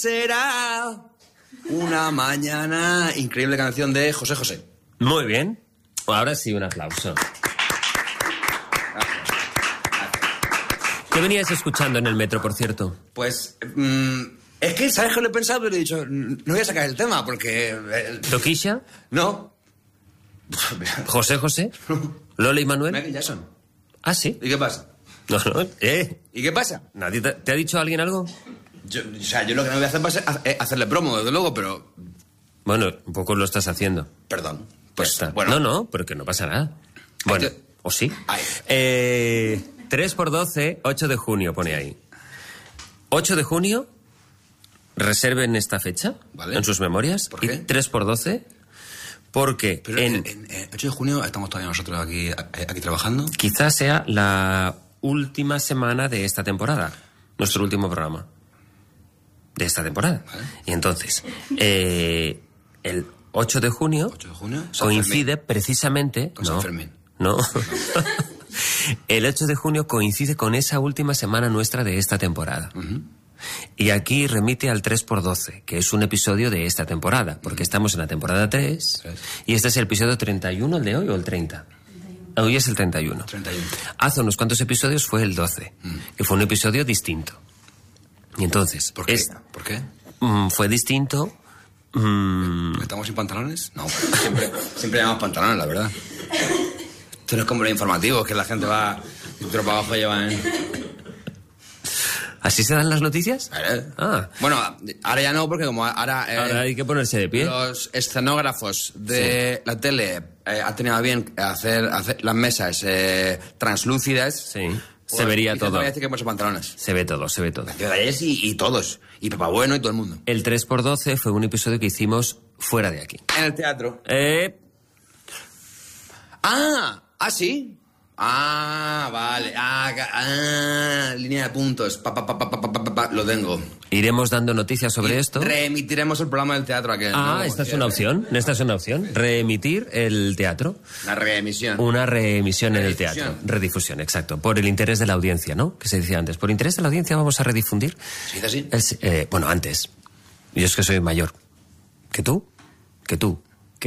Será una mañana increíble, canción de José José. Muy bien. Ahora sí, un aplauso. ¿Qué venías escuchando en el metro, por cierto? Pues, es que, ¿sabes qué lo he pensado? Pero he dicho, no voy a sacar el tema porque... ¿Toquisha? No. ¿José José? ¿Lola y Manuel? Michael Jackson. Ah, sí. ¿Y qué pasa? No, ¿Y qué pasa? ¿Nadie te ha dicho alguien algo? Yo lo que no voy a hacer va a ser hacerle promo, desde luego, pero... Bueno, un poco lo estás haciendo. Perdón. Pues bueno. No, porque no pasa nada. Bueno, ¿o sí? 3x12, 8 de junio, pone ahí. 8 de junio, reserven esta fecha, ¿vale?, en sus memorias. ¿Por qué? Y 3x12, porque pero en 8 de junio estamos todavía nosotros aquí trabajando. Quizás sea la última semana de esta temporada, nuestro último programa de esta temporada. ¿Vale? Y entonces, el 8 de junio coincide precisamente... Con San Fermín. No. El 8 de junio coincide con esa última semana nuestra de esta temporada. Uh-huh. Y aquí remite al 3x12, que es un episodio de esta temporada, porque estamos en la temporada 3, y este es el episodio 31, ¿el de hoy o el 30? Hoy es el 31. Hace unos cuantos episodios fue el 12, que fue un episodio distinto. Y entonces... ¿Por qué? ¿Por qué? Fue distinto... ¿Porque estamos sin pantalones? No, siempre llevamos pantalones, la verdad. Esto no es como los informativos, que la gente va cintura para abajo y llevan... ¿Así se dan las noticias? Bueno, ahora ya no, porque como ahora hay que ponerse de pie. Los escenógrafos de la tele han tenido a bien hacer las mesas translúcidas. Sí, pues, se vería todo. Voy a decir que hemos pantalones. Se ve todo. Y todos. Y Papá Bueno y todo el mundo. El 3x12 fue un episodio que hicimos fuera de aquí. En el teatro. ¿Sí? Vale. Línea de puntos. Lo tengo. Iremos dando noticias sobre esto. Reemitiremos el programa del teatro aquel. Esta es una opción. Reemitir el teatro. Una reemisión en el teatro. Redifusión, exacto. Por el interés de la audiencia, ¿no? Que se decía antes. Por interés de la audiencia vamos a redifundir. ¿Sí es así? Bueno, antes. Yo es que soy mayor. ¿Que tú? Que tú.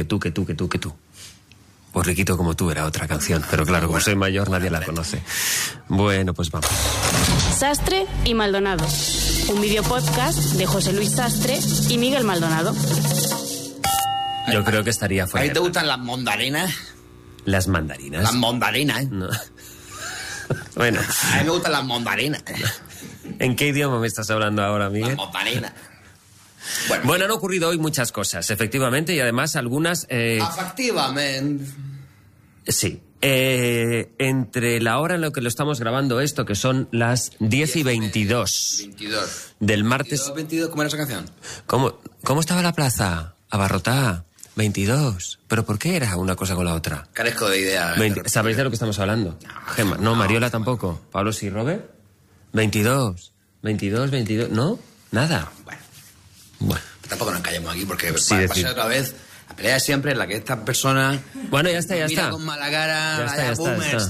Pues riquito como tú era otra canción, pero claro, como soy mayor nadie la conoce. Bueno, pues vamos. Sastre y Maldonado, un videopodcast de José Luis Sastre y Miguel Maldonado. Yo creo que estaría fuera. ¿A ti te gustan las mandarinas? Las mandarinas. Las mandarinas, No. Bueno. A mí me gustan las mandarinas. ¿En qué idioma me estás hablando ahora, Miguel? Las mandarinas. Bueno, han ocurrido hoy muchas cosas, efectivamente, y además algunas... Efectivamente. Sí. Entre la hora en la que lo estamos grabando esto, que son las 10:22 del martes... 22, ¿cómo era esa canción? ¿Cómo estaba la plaza? Abarrotada. 22. ¿Pero por qué era una cosa con la otra? Carezco de idea. ¿Sabéis de lo que estamos hablando? Gemma. No, Mariola tampoco. Pablo sí, Robert. 22. ¿No? Nada. Bueno. Tampoco nos callemos aquí porque va a pasar otra vez. La pelea siempre en la que esta persona... Bueno, ya está. Mira con mala cara, ya está.